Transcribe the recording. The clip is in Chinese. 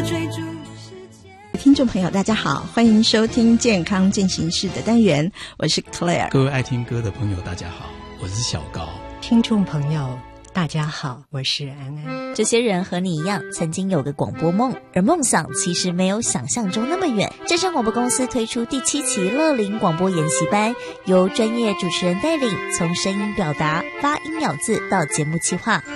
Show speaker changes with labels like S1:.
S1: 听众朋友大家好，欢迎收听健康进行式的单元，我是 Claire。
S2: 各位爱听歌的朋友大家好，我是小高。
S3: 听众朋友大家好，我是安安。
S4: 这些人和你一样曾经有个广播梦，而梦想其实没有想象中那么远。正声广播公司推出第7期乐龄广播研习班，由专业主持人带领，从声音表达、发音咬字到节目企划，